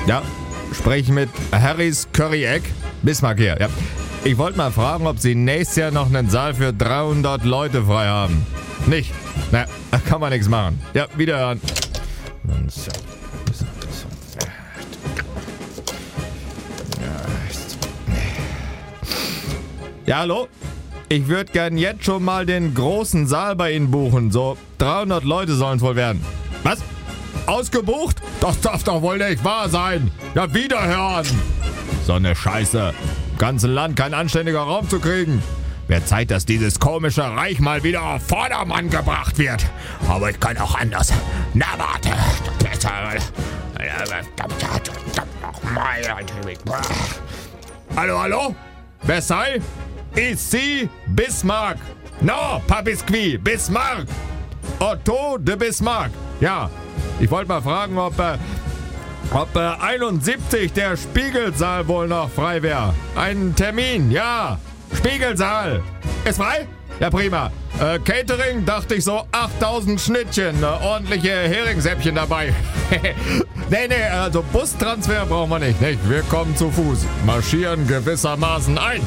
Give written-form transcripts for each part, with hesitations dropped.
Ja, spreche mit Harrys Curry Egg. Bismarck hier, ja. Ich wollte mal fragen, ob Sie nächstes Jahr noch einen Saal für 300 Leute frei haben. Nicht? Na, da kann man nichts machen. Ja, wiederhören. Ja, hallo? Ich würde gern jetzt schon mal den großen Saal bei Ihnen buchen. So 300 Leute sollen es wohl werden. Was? Ausgebucht? Das darf doch wohl nicht wahr sein. Ja, wiederhören. So eine Scheiße. Im ganzen Land kein anständiger Raum zu kriegen. Wird Zeit, dass dieses komische Reich mal wieder auf Vordermann gebracht wird. Aber ich kann auch anders. Na, warte. Hallo, hallo? Versailles? Ici Bismarck. No, pas Biscuit, Bismarck. Otto de Bismarck. Ja, ich wollte mal fragen, ob 71 der Spiegelsaal wohl noch frei wäre. Ein Termin, ja. Spiegelsaal. Ist frei? Ja, prima. Catering, dachte ich so 8000 Schnittchen. Ordentliche Heringsäppchen dabei. Nee, also Bustransfer brauchen wir nicht. Wir kommen zu Fuß. Marschieren gewissermaßen ein.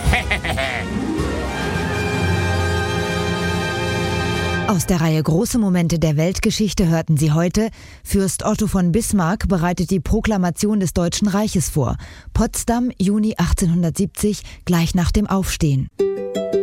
Aus der Reihe Große Momente der Weltgeschichte hörten Sie heute: Fürst Otto von Bismarck bereitet die Proklamation des Deutschen Reiches vor. Potsdam, Juni 1870, gleich nach dem Aufstehen.